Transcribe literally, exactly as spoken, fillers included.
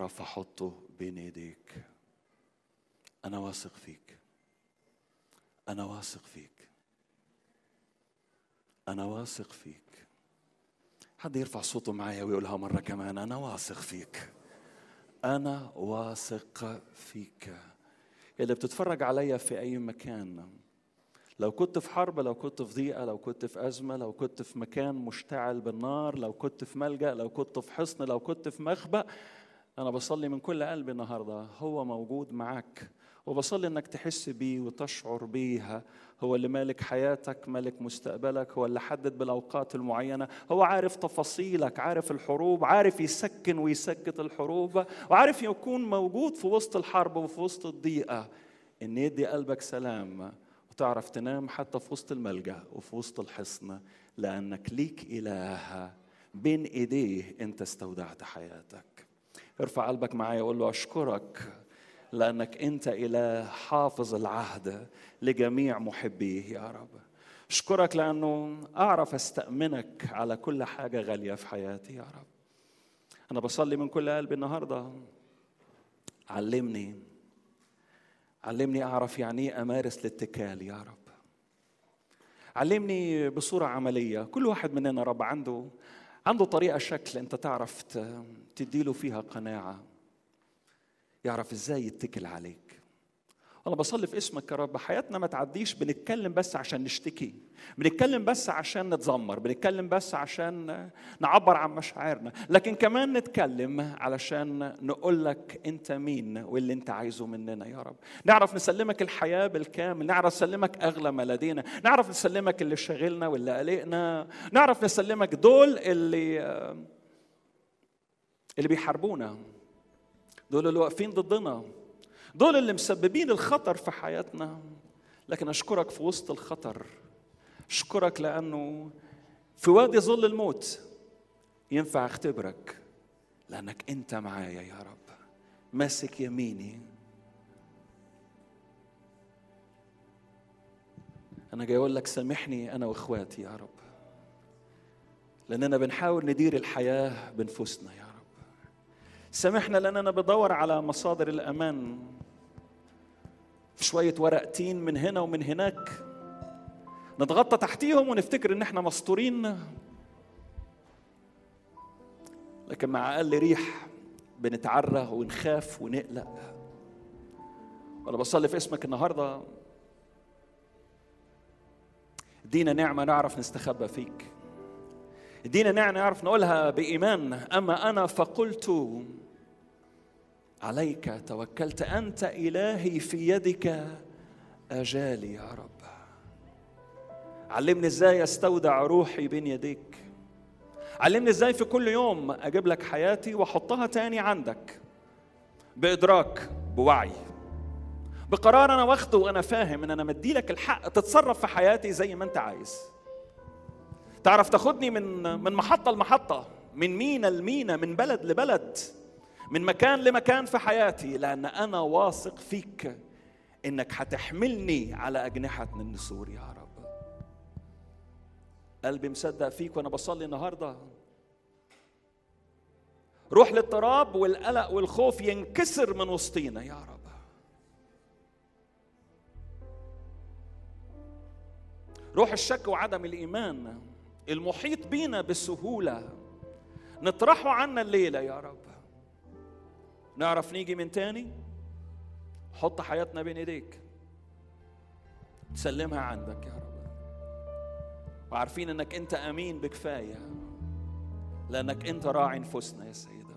أعرف أحطه بين يديك. أنا واثق فيك، أنا واثق فيك، أنا واثق فيك. حد يرفع صوته معايا ويقولها مرة كمان، أنا واثق فيك، أنا واثق فيك. اللي بتتفرج عليا في أي مكان، لو كنت في حرب، لو كنت في ضيقة، لو كنت في أزمة، لو كنت في مكان مشتعل بالنار، لو كنت في ملجأ، لو كنت في حصن، لو كنت في مخبأ، أنا بصلي من كل قلبي النهاردة هو موجود معك، وبصلي إنك تحس بيه وتشعر بيه. هو اللي مالك حياتك، مالك مستقبلك، هو اللي حدد بالأوقات المعينة، هو عارف تفاصيلك، عارف الحروب، عارف يسكن ويسكت الحروب، وعارف يكون موجود في وسط الحرب وفي وسط الضيقة، إن يدي قلبك سلام وتعرف تنام حتى في وسط الملجأ وفي وسط الحصن، لأنك ليك إله بين إيديه أنت استودعت حياتك. ارفع قلبك معايا وقول له أشكرك لأنك أنت إله حافظ العهد لجميع محبيه يا رب. أشكرك لأنه أعرف أستأمنك على كل حاجة غالية في حياتي يا رب. أنا بصلي من كل قلبي النهاردة، علمني علمني أعرف يعني إيه أمارس الاتكال يا رب. علمني بصورة عملية. كل واحد مننا رب عنده عنده طريقة، شكل أنت تعرف تديله فيها قناعة، يعرف إزاي يتكل عليك. أنا بصلي في اسمك يا رب، حياتنا ما تعديش بنتكلم بس عشان نشتكي، بنتكلم بس عشان نتذمر، بنتكلم بس عشان نعبر عن مشاعرنا، لكن كمان نتكلم علشان نقول لك أنت مين واللي أنت عايزه مننا يا رب. نعرف نسلمك الحياة بالكامل، نعرف نسلمك أغلى ما لدينا، نعرف نسلمك اللي شغلنا واللي قلقنا، نعرف نسلمك دول اللي اللي بيحاربونا، دول اللي واقفين ضدنا، دول اللي مسببين الخطر في حياتنا. لكن أشكرك في وسط الخطر، أشكرك لأنه في وادي ظل الموت ينفع اختبرك، لأنك أنت معايا يا رب، ماسك يميني. أنا جاي أقول لك سامحني أنا وإخواتي يا رب، لأننا بنحاول ندير الحياة بنفسنا يا رب. سامحنا لأننا بدور على مصادر الأمان في شوية ورق تين من هنا ومن هناك، نتغطى تحتيهم ونفتكر إن احنا مستورين، لكن مع أقل ريح بنتعرى ونخاف ونقلق. وأنا بصلي في اسمك النهاردة، ادينا نعمة نعرف نستخبى فيك، ادينا نعمة نعرف نقولها بإيمان، أما أنا فقلت عليك توكلت، أنت إلهي في يدك أجالي يا رب. علمني إزاي أستودع روحي بين يديك، علمني إزاي في كل يوم أجيب لك حياتي وأحطها تاني عندك بإدراك، بوعي، بقرار أنا واخده وأنا فاهم إن أنا مدي لك الحق تتصرف في حياتي زي ما أنت عايز. تعرف تاخدني من من محطة لمحطة، من مينا لمينا، من بلد لبلد، من مكان لمكان في حياتي، لأن أنا واثق فيك إنك هتحملني على أجنحة من النسور يا رب. قلبي مصدق فيك، وأنا بصلي النهاردة روح الاضطراب والقلق والخوف ينكسر من وسطينا يا رب. روح الشك وعدم الإيمان المحيط بينا بسهولة نطرحه عنا الليلة يا رب. نعرف نيجي من تاني، حط حياتنا بين ايديك، تسلمها عندك يا رب، وعارفين انك انت امين بكفاية، لانك انت راعي نفوسنا يا سيدي.